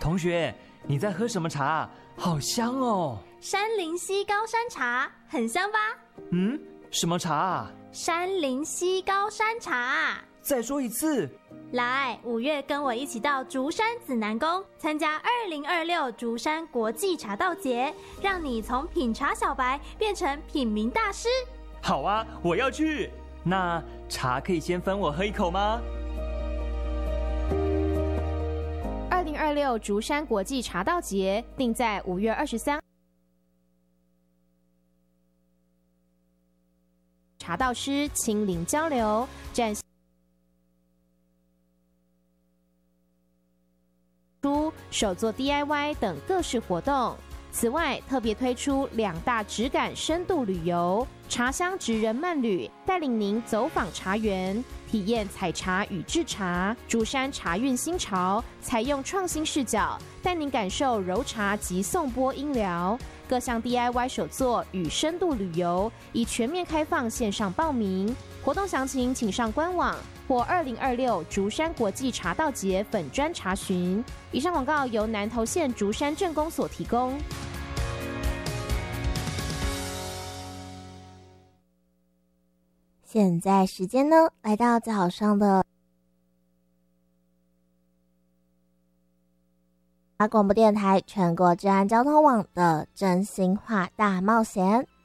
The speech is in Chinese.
同学，你在喝什么茶？好香哦！ 山林溪高山茶，很香吧？ 什么茶啊？ 山林溪高山茶。 再说一次。 来，5月跟我一起到竹山紫南宫参加2026竹山国际茶道节，让你从品茶小白变成品茗大师。 好啊，我要去。那茶可以先分我喝一口吗 ？2026竹山国际茶道节定在5月23。茶道师亲临交流，展现出手作 DIY 等各式活动。此外，特别推出2大质感深度旅游茶香职人慢旅，带领您走访茶园，体验采茶与制茶。竹山茶韵新潮，采用创新视角，带您感受揉茶及颂钵音疗。各项 DIY 手作与深度旅游已全面开放线上报名，活动详情请上官网或2026竹山国际茶道节粉专查询。以上广告由南投县竹山镇公所提供。 现在时间呢，来到早上的广播电台全国治安交通网的真心话大冒险。